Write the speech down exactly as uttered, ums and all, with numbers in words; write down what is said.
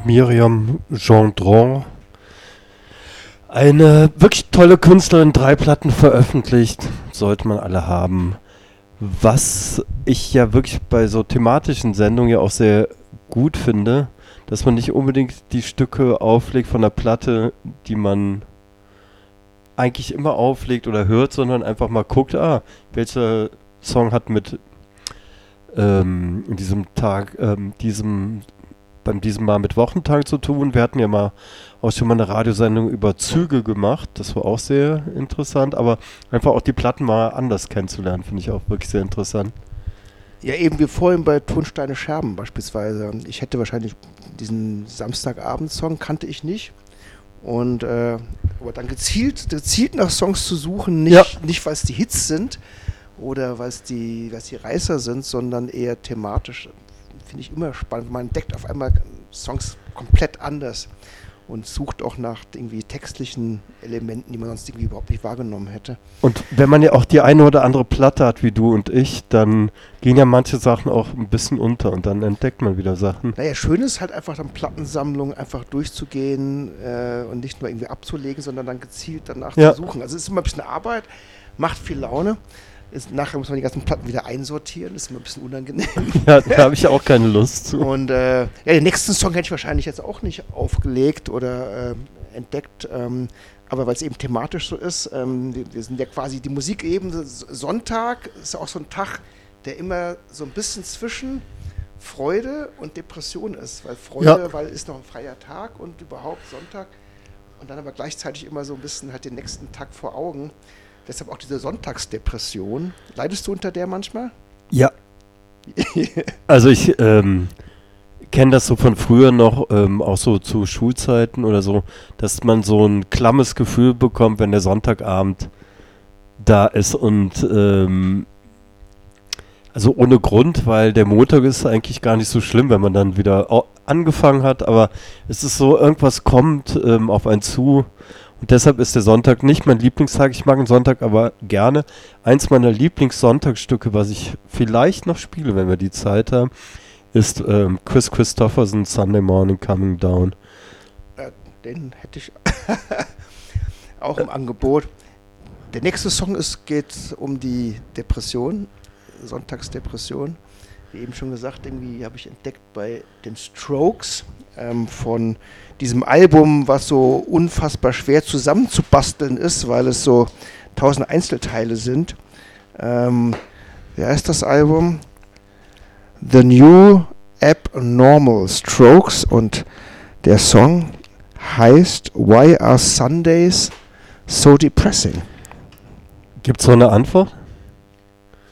Myriam Gendron. Eine wirklich tolle Künstlerin, drei Platten veröffentlicht, sollte man alle haben. Was ich ja wirklich bei so thematischen Sendungen ja auch sehr gut finde, dass man nicht unbedingt die Stücke auflegt von der Platte, die man eigentlich immer auflegt oder hört, sondern einfach mal guckt, ah, welcher Song hat mit ähm, in diesem Tag, ähm, diesem, beim diesem Mal mit Wochentag zu tun. Wir hatten ja mal auch schon mal eine Radiosendung über Züge gemacht, das war auch sehr interessant, aber einfach auch die Platten mal anders kennenzulernen, finde ich auch wirklich sehr interessant. Ja, eben wie vorhin bei Tonsteine Scherben beispielsweise. Ich hätte wahrscheinlich diesen Samstagabend-Song kannte ich nicht. Und äh, aber dann gezielt, gezielt nach Songs zu suchen, nicht, ja. nicht weil es die Hits sind oder weil es die, weil's die Reißer sind, sondern eher thematisch. Finde ich immer spannend. Man entdeckt auf einmal Songs komplett anders und sucht auch nach irgendwie textlichen Elementen, die man sonst irgendwie überhaupt nicht wahrgenommen hätte. Und wenn man ja auch die eine oder andere Platte hat, wie du und ich, dann gehen ja manche Sachen auch ein bisschen unter und dann entdeckt man wieder Sachen. Naja, schön ist halt einfach dann Plattensammlungen einfach durchzugehen äh, und nicht nur irgendwie abzulegen, sondern dann gezielt danach ja. zu suchen. Also es ist immer ein bisschen Arbeit, macht viel Laune. Ist, nachher muss man die ganzen Platten wieder einsortieren, ist immer ein bisschen unangenehm. Ja, da habe ich ja auch keine Lust zu. Und äh, ja, den nächsten Song hätte ich wahrscheinlich jetzt auch nicht aufgelegt oder äh, entdeckt, ähm, aber weil es eben thematisch so ist, ähm, wir, wir sind ja quasi die Musik eben, Sonntag ist auch so ein Tag, der immer so ein bisschen zwischen Freude und Depression ist, weil Freude, ja. weil ist noch ein freier Tag und überhaupt Sonntag und dann aber gleichzeitig immer so ein bisschen halt den nächsten Tag vor Augen. Deshalb auch diese Sonntagsdepression. Leidest du unter der manchmal? Ja. Also ich ähm, kenne das so von früher noch, ähm, auch so zu Schulzeiten oder so, dass man so ein klammes Gefühl bekommt, wenn der Sonntagabend da ist und ähm, also ohne Grund, weil der Montag ist eigentlich gar nicht so schlimm, wenn man dann wieder angefangen hat, aber es ist so, irgendwas kommt ähm, auf einen zu. Und deshalb ist der Sonntag nicht mein Lieblingstag. Ich mag den Sonntag aber gerne. Eins meiner Lieblingssonntagsstücke, was ich vielleicht noch spiele, wenn wir die Zeit haben, ist ähm, Chris Christopherson, Sunday Morning Coming Down. Äh, den hätte ich auch im äh. Angebot. Der nächste Song ist, geht um die Depression, Sonntagsdepression. Wie eben schon gesagt, irgendwie habe ich entdeckt bei den Strokes ähm, von diesem Album, was so unfassbar schwer zusammenzubasteln ist, weil es so tausend Einzelteile sind. Ähm, wie heißt das Album? The New Abnormal Strokes und der Song heißt Why Are Sundays So Depressing? Gibt's so eine Antwort?